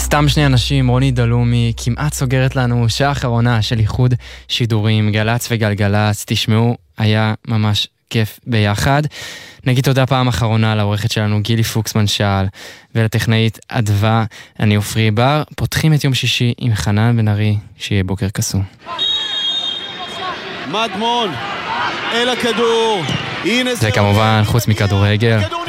סתם שני אנשים, רוני דלומי, כמעט סוגרת לנו שעה אחרונה של איחוד שידורים, גלץ וגלגלץ, תשמעו, היה ממש כיף ביחד. נגיד תודה פעם אחרונה לעורכת שלנו גילי פוקסמן שעל, ולטכנאית אדווה, אני אופרי בר, פותחים את יום שישי עם חנן בן ארי, שיהיה בוקר קסום. מדמון, אל הכדור, הנה זה כמובן חוץ מכדורגל.